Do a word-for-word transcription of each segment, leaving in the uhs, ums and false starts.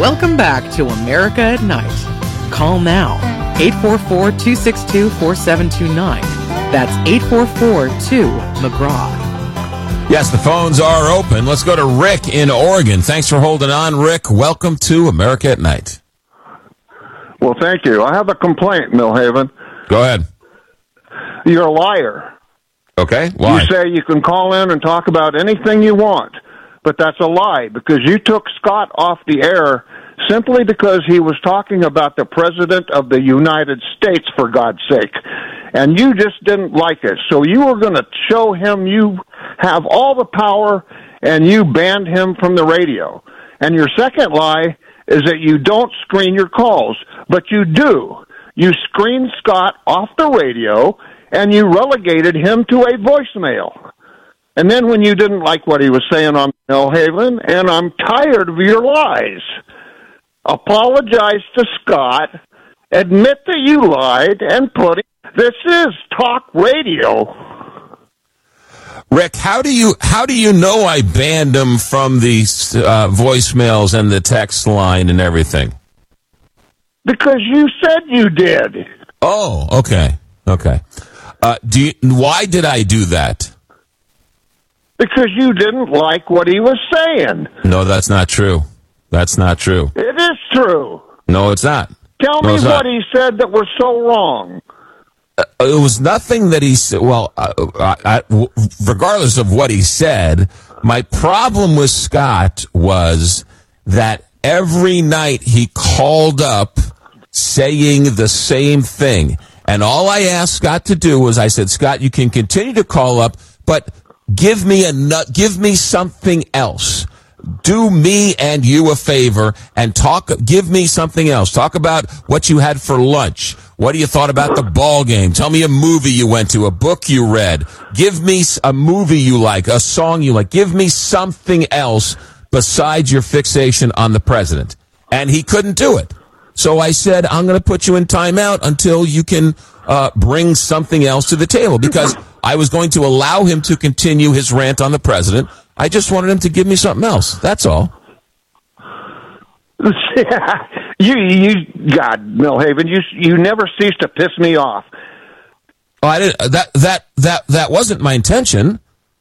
Welcome back to America at Night. Call now, eight four four, two six two, four seven two nine. That's eight four four, two, McGraw. Yes, the phones are open. Let's go to Rick in Oregon. Thanks for holding on, Rick. Welcome to America at Night. Well, thank you. I have a complaint, Millhaven. Go ahead. You're a liar. Okay, why? You say you can call in and talk about anything you want, but that's a lie because you took Scott off the air simply because he was talking about the President of the United States, for God's sake, and you just didn't like it. So you were going to show him you have all the power, and you banned him from the radio. And your second lie is that you don't screen your calls, but you do. You screened Scott off the radio, and you relegated him to a voicemail. And then when you didn't like what he was saying on Millhaven, and I'm tired of your lies, apologize to Scott, admit that you lied, and put it, this is talk radio. Rick, how do you how do you know I banned him from the uh, voicemails and the text line and everything? Because you said you did. Oh, okay, okay. Uh, do you, why did I do that? Because you didn't like what he was saying. No, that's not true. That's not true. It is true. No, it's not. Tell no, me what not. he said that was so wrong. Uh, it was nothing that he said. Well, uh, I, I, w- regardless of what he said, my problem with Scott was that every night he called up saying the same thing. And all I asked Scott to do was I said, Scott, you can continue to call up, but give me a nut, give me something else. Do me and you a favor and talk, give me something else. Talk about what you had for lunch. What do you thought about the ball game? Tell me a movie you went to, a book you read. Give me a movie you like, a song you like. Give me something else besides your fixation on the president. And he couldn't do it. So I said, I'm going to put you in timeout until you can uh, bring something else to the table, because I was going to allow him to continue his rant on the president. I just wanted him to give me something else. That's all. you, you, God, Millhaven, you, you never cease to piss me off. Oh, I didn't. That that that that wasn't my intention.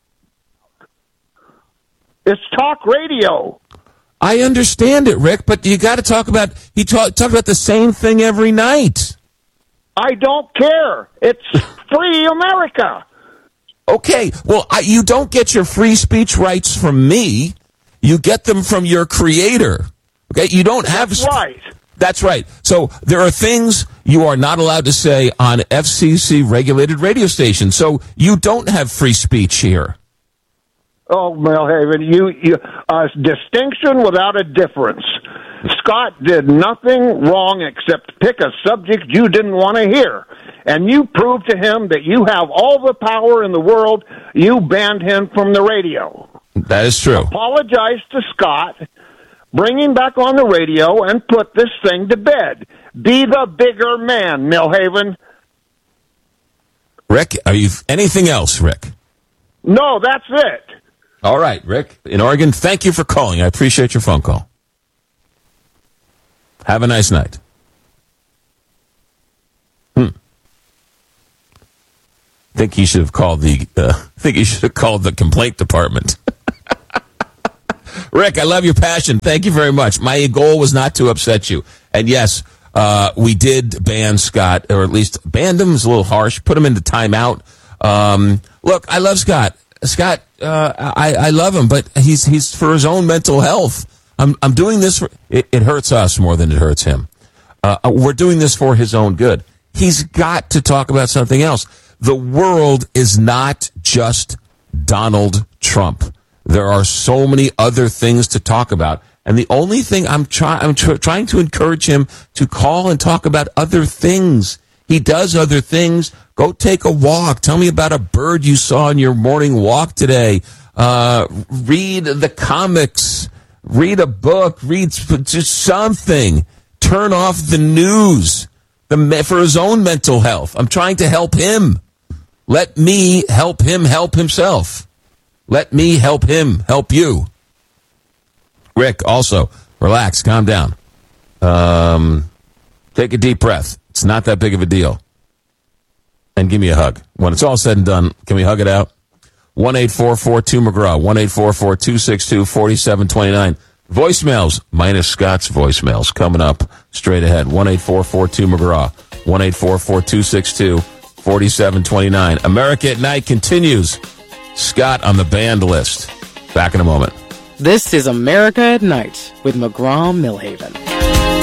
It's talk radio. I understand it, Rick, but you got to talk about. He talk, talked about the same thing every night. I don't care. It's free America. Okay, well, I, you don't get your free speech rights from me. You get them from your creator. Okay, you don't have. That's right. That's right. So there are things you are not allowed to say on F C C-regulated radio stations. So you don't have free speech here. Oh, Millhaven, you, you a distinction without a difference. Scott did nothing wrong except pick a subject you didn't want to hear. And you proved to him that you have all the power in the world. You banned him from the radio. That is true. Apologize to Scott. Bring him back on the radio and put this thing to bed. Be the bigger man, Millhaven. Rick, are you anything else, Rick? No, that's it. All right, Rick in Oregon, thank you for calling. I appreciate your phone call. Have a nice night. Hmm. I think he should have called the. Uh, I think he should have called the complaint department. Rick, I love your passion. Thank you very much. My goal was not to upset you, and yes, uh, we did ban Scott, or at least banned him is a little harsh. Put him into timeout. Um, look, I love Scott. Scott, uh, I, I love him, but he's he's for his own mental health. I'm I'm doing this for it, it hurts us more than it hurts him. Uh, we're doing this for his own good. He's got to talk about something else. The world is not just Donald Trump. There are so many other things to talk about, and the only thing I'm trying I'm tr- trying to encourage him to call and talk about other things. He does other things. Go take a walk. Tell me about a bird you saw on your morning walk today. Uh, read the comics. Read a book. Read just something. Turn off the news the, for his own mental health. I'm trying to help him. Let me help him help himself. Let me help him help you. Rick, also, Relax. Calm down. Um, take a deep breath. It's not that big of a deal. And give me a hug. When it's all said and done, can we hug it out? one eight four four two McGraw. one eight four four two six two four seven two nine. Voicemails, minus Scott's voicemails, coming up straight ahead. one eight four four two McGraw. one eight four four two six two four seven two nine. America at Night continues. Scott on the banned list. Back in a moment. This is America at Night with McGraw Millhaven.